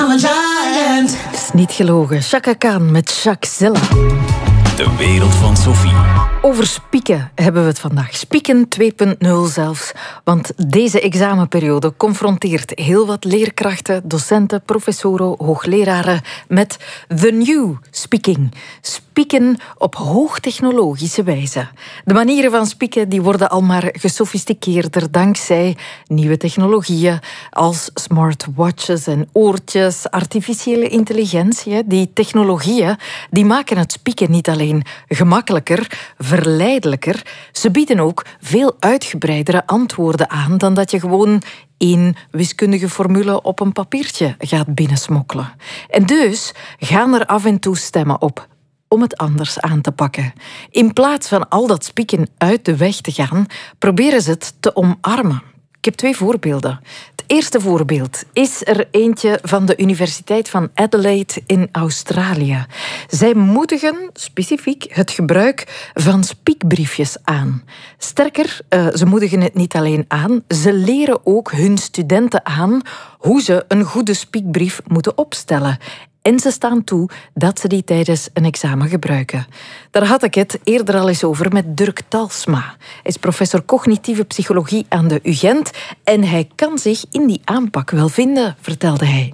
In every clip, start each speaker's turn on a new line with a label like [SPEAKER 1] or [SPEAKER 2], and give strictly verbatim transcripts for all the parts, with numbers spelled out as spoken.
[SPEAKER 1] I'm a giant.
[SPEAKER 2] Het is niet gelogen. Chaka Khan met Shakzilla.
[SPEAKER 3] De wereld van Sophie.
[SPEAKER 2] Over spieken hebben we het vandaag. Spieken twee punt nul zelfs. Want deze examenperiode confronteert heel wat leerkrachten, docenten, professoren, hoogleraren met the new speaking. Spieken op hoogtechnologische wijze. De manieren van spieken die worden al maar gesofisticeerder dankzij nieuwe technologieën als smartwatches en oortjes, artificiële intelligentie. Die technologieën die maken het spieken niet alleen gemakkelijker, verleidelijker. Ze bieden ook veel uitgebreidere antwoorden aan dan dat je gewoon één wiskundige formule op een papiertje gaat binnensmokkelen. En dus gaan er af en toe stemmen op om het anders aan te pakken. In plaats van al dat spieken uit de weg te gaan, proberen ze het te omarmen. Ik heb twee voorbeelden. Het eerste voorbeeld is er eentje van de Universiteit van Adelaide in Australië. Zij moedigen specifiek het gebruik van spiekbriefjes aan. Sterker, ze moedigen het niet alleen aan, ze leren ook hun studenten aan hoe ze een goede spiekbrief moeten opstellen. En ze staan toe dat ze die tijdens een examen gebruiken. Daar had ik het eerder al eens over met Dirk Talsma. Hij is professor cognitieve psychologie aan de U Gent en hij kan zich in die aanpak wel vinden, vertelde hij.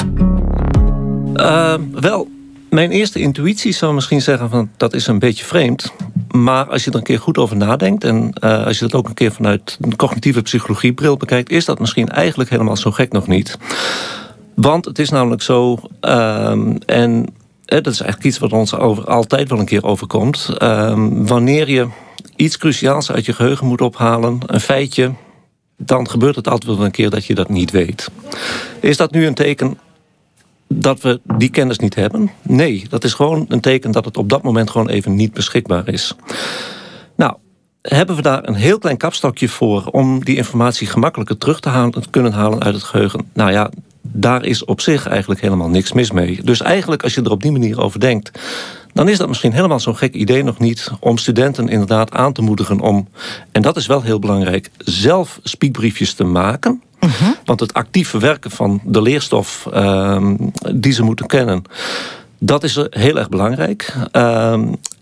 [SPEAKER 4] Uh, wel, mijn eerste intuïtie zou misschien zeggen van dat is een beetje vreemd. Maar als je er een keer goed over nadenkt en uh, als je dat ook een keer vanuit een cognitieve psychologiebril bekijkt, is dat misschien eigenlijk helemaal zo gek nog niet. Want het is namelijk zo, um, en eh, dat is eigenlijk iets wat ons over, altijd wel een keer overkomt. Um, wanneer je iets cruciaals uit je geheugen moet ophalen, een feitje, dan gebeurt het altijd wel een keer dat je dat niet weet. Is dat nu een teken dat we die kennis niet hebben? Nee, dat is gewoon een teken dat het op dat moment gewoon even niet beschikbaar is. Nou, hebben we daar een heel klein kapstokje voor om die informatie gemakkelijker terug te, halen, te kunnen halen uit het geheugen? Nou ja, daar is op zich eigenlijk helemaal niks mis mee. Dus eigenlijk, als je er op die manier over denkt, dan is dat misschien helemaal zo'n gek idee nog niet om studenten inderdaad aan te moedigen om, en dat is wel heel belangrijk, zelf spiekbriefjes te maken. Uh-huh. Want het actief verwerken van de leerstof uh, die ze moeten kennen, dat is heel erg belangrijk. Uh,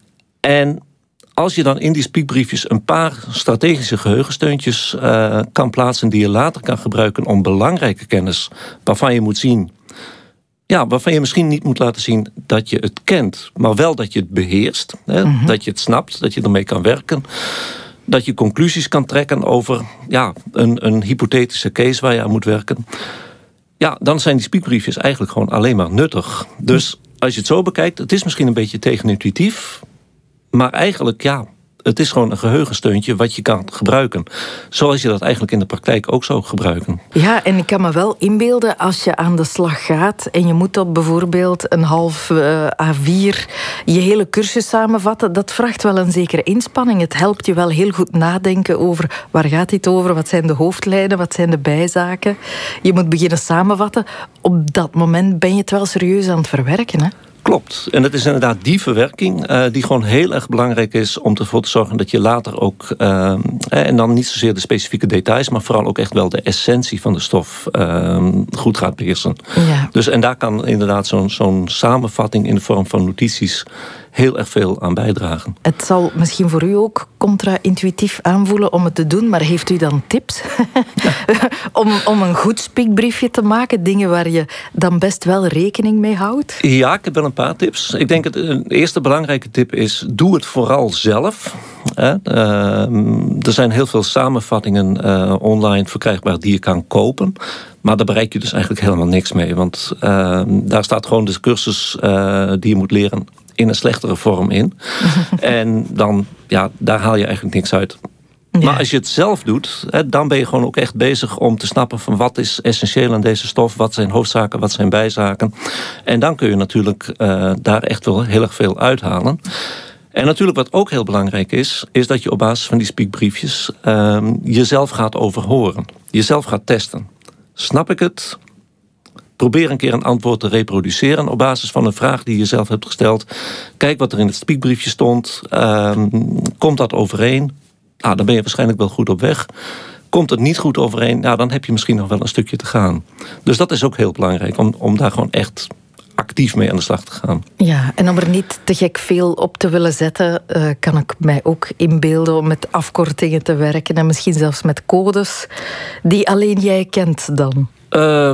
[SPEAKER 4] en als je dan in die spiekbriefjes een paar strategische geheugensteuntjes uh, kan plaatsen die je later kan gebruiken om belangrijke kennis waarvan je moet zien, ja, waarvan je misschien niet moet laten zien dat je het kent, maar wel dat je het beheerst, hè, mm-hmm. dat je het snapt, dat je ermee kan werken, dat je conclusies kan trekken over ja, een, een hypothetische case waar je aan moet werken. Ja, dan zijn die spiekbriefjes eigenlijk gewoon alleen maar nuttig. Dus als je het zo bekijkt, het is misschien een beetje tegenintuïtief, maar eigenlijk, ja, het is gewoon een geheugensteuntje wat je kan gebruiken. Zoals je dat eigenlijk in de praktijk ook zou gebruiken.
[SPEAKER 2] Ja, en ik kan me wel inbeelden als je aan de slag gaat en je moet op bijvoorbeeld een half uh, A vier je hele cursus samenvatten. Dat vraagt wel een zekere inspanning. Het helpt je wel heel goed nadenken over waar gaat dit over, wat zijn de hoofdlijnen, wat zijn de bijzaken. Je moet beginnen samenvatten. Op dat moment ben je het wel serieus aan het verwerken, hè?
[SPEAKER 4] Klopt. En het is inderdaad die verwerking uh, die gewoon heel erg belangrijk is om ervoor te zorgen dat je later ook, uh, en dan niet zozeer de specifieke details, maar vooral ook echt wel de essentie van de stof uh, goed gaat beheersen. Ja. Dus, en daar kan inderdaad zo'n, zo'n samenvatting in de vorm van notities heel erg veel aan bijdragen.
[SPEAKER 2] Het zal misschien voor u ook contra-intuïtief aanvoelen om het te doen, maar heeft u dan tips om, om een goed spiekbriefje te maken? Dingen waar je dan best wel rekening mee houdt?
[SPEAKER 4] Ja, ik heb wel een paar tips. Ik denk dat een eerste belangrijke tip is, doe het vooral zelf. Uh, er zijn heel veel samenvattingen uh, online verkrijgbaar die je kan kopen. Maar daar bereik je dus eigenlijk helemaal niks mee. Want uh, daar staat gewoon de cursus uh, die je moet leren in een slechtere vorm in. En dan, ja, daar haal je eigenlijk niks uit. Ja. Maar als je het zelf doet, hè, dan ben je gewoon ook echt bezig om te snappen van wat is essentieel aan deze stof, wat zijn hoofdzaken, wat zijn bijzaken. En dan kun je natuurlijk uh, daar echt wel heel erg veel uithalen. En natuurlijk wat ook heel belangrijk is, is dat je op basis van die spiekbriefjes uh, jezelf gaat overhoren. Jezelf gaat testen. Snap ik het? Probeer een keer een antwoord te reproduceren op basis van een vraag die je zelf hebt gesteld. Kijk wat er in het spiekbriefje stond. Uh, komt dat overeen? Nou, dan ben je waarschijnlijk wel goed op weg. Komt het niet goed overeen, nou, dan heb je misschien nog wel een stukje te gaan. Dus dat is ook heel belangrijk, om, om daar gewoon echt actief mee aan de slag te gaan.
[SPEAKER 2] Ja, en om er niet te gek veel op te willen zetten, uh, kan ik mij ook inbeelden om met afkortingen te werken en misschien zelfs met codes die alleen jij kent dan.
[SPEAKER 4] Uh,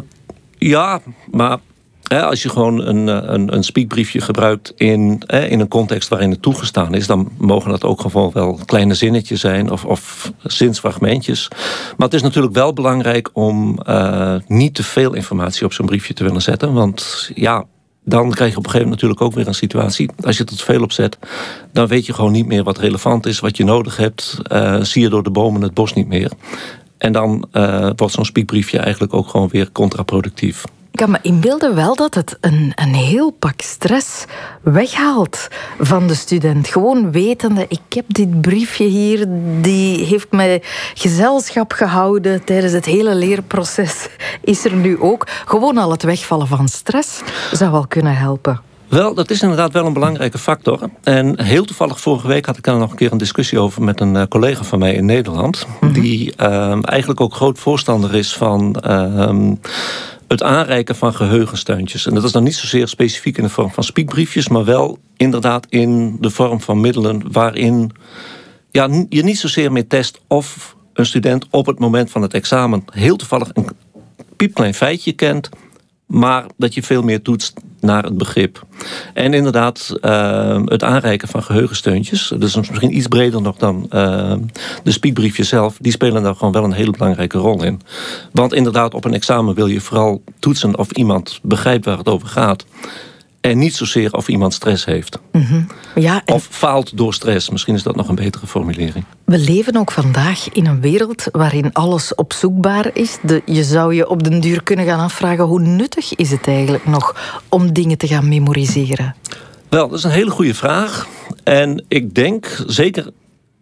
[SPEAKER 4] ja, maar hè, als je gewoon een, een, een speakbriefje gebruikt in, hè, in een context waarin het toegestaan is, dan mogen dat ook gewoon wel kleine zinnetjes zijn of, of zinsfragmentjes. Maar het is natuurlijk wel belangrijk om uh, niet te veel informatie op zo'n briefje te willen zetten. Want ja, dan krijg je op een gegeven moment natuurlijk ook weer een situatie. Als je er te veel op zet, dan weet je gewoon niet meer wat relevant is, wat je nodig hebt. Uh, zie je door de bomen het bos niet meer. En dan uh, wordt zo'n speakbriefje eigenlijk ook gewoon weer contraproductief.
[SPEAKER 2] Ik kan me inbeelden wel dat het een, een heel pak stress weghaalt van de student. Gewoon wetende, ik heb dit briefje hier, die heeft mij gezelschap gehouden tijdens het hele leerproces. Is er nu ook. Gewoon al het wegvallen van stress zou wel kunnen helpen.
[SPEAKER 4] Wel, dat is inderdaad wel een belangrijke factor. En heel toevallig vorige week had ik er nog een keer een discussie over met een collega van mij in Nederland. Mm-hmm. Die uh, eigenlijk ook groot voorstander is van Uh, het aanreiken van geheugensteuntjes. En dat is dan niet zozeer specifiek in de vorm van speakbriefjes, maar wel inderdaad in de vorm van middelen waarin ja, je niet zozeer meer test of een student op het moment van het examen heel toevallig een piepklein feitje kent, maar dat je veel meer toetst naar het begrip. En inderdaad, uh, het aanreiken van geheugensteuntjes, dat is misschien iets breder nog dan uh, de speakbriefjes zelf, die spelen daar gewoon wel een hele belangrijke rol in. Want inderdaad, op een examen wil je vooral toetsen of iemand begrijpt waar het over gaat. En niet zozeer of iemand stress heeft.
[SPEAKER 2] Mm-hmm. Ja, en...
[SPEAKER 4] Of faalt door stress. Misschien is dat nog een betere formulering.
[SPEAKER 2] We leven ook vandaag in een wereld waarin alles opzoekbaar is. De, je zou je op den duur kunnen gaan afvragen, hoe nuttig is het eigenlijk nog om dingen te gaan memoriseren?
[SPEAKER 4] Wel, dat is een hele goede vraag. En ik denk zeker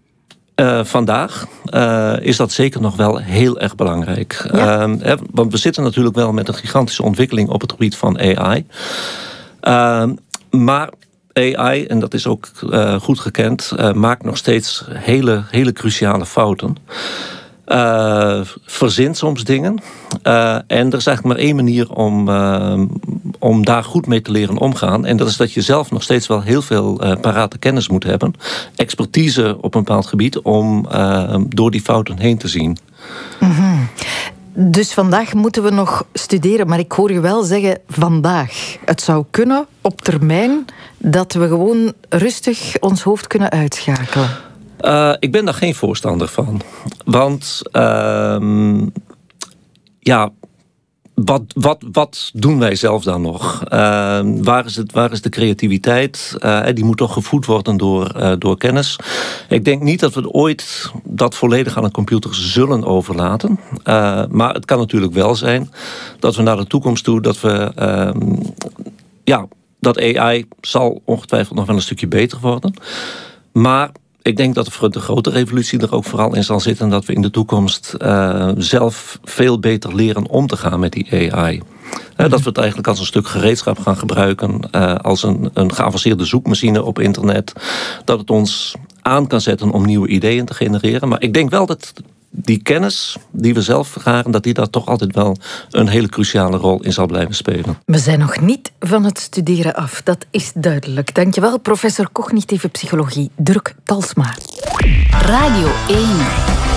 [SPEAKER 4] Uh, vandaag uh, is dat zeker nog wel heel erg belangrijk.
[SPEAKER 2] Ja.
[SPEAKER 4] Uh, hè, want we zitten natuurlijk wel met een gigantische ontwikkeling op het gebied van A I. Uh, maar A I, en dat is ook uh, goed gekend, uh, maakt nog steeds hele, hele cruciale fouten. Uh, verzint soms dingen. Uh, en er is eigenlijk maar één manier om, uh, om daar goed mee te leren omgaan. En dat is dat je zelf nog steeds wel heel veel uh, parate kennis moet hebben. Expertise op een bepaald gebied om uh, door die fouten heen te zien.
[SPEAKER 2] Mm-hmm. Dus vandaag moeten we nog studeren. Maar ik hoor je wel zeggen, vandaag. Het zou kunnen op termijn dat we gewoon rustig ons hoofd kunnen uitschakelen.
[SPEAKER 4] Uh, ik ben daar geen voorstander van. Want uh, ja, wat, wat, wat doen wij zelf dan nog? Uh, waar, is het, waar is de creativiteit? Uh, die moet toch gevoed worden door, uh, door kennis. Ik denk niet dat we ooit dat volledig aan een computer zullen overlaten. Uh, maar het kan natuurlijk wel zijn dat we naar de toekomst toe, dat we Uh, ja, dat A I zal ongetwijfeld nog wel een stukje beter worden. Maar ik denk dat voor de grote revolutie er ook vooral in zal zitten dat we in de toekomst uh, zelf veel beter leren om te gaan met die A I. Mm-hmm. Dat we het eigenlijk als een stuk gereedschap gaan gebruiken, uh, als een, een geavanceerde zoekmachine op internet. Dat het ons aan kan zetten om nieuwe ideeën te genereren. Maar ik denk wel dat die kennis die we zelf vergaren, dat die daar toch altijd wel een hele cruciale rol in zal blijven spelen.
[SPEAKER 2] We zijn nog niet van het studeren af, dat is duidelijk. Dankjewel, professor cognitieve psychologie Dirk Talsma.
[SPEAKER 1] Radio één.